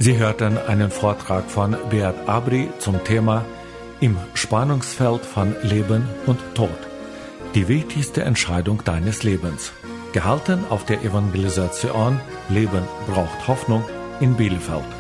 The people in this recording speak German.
Sie hörten einen Vortrag von Beat Abri zum Thema Im Spannungsfeld von Leben und Tod. Die wichtigste Entscheidung deines Lebens. Gehalten auf der Evangelisation Leben braucht Hoffnung in Bielefeld.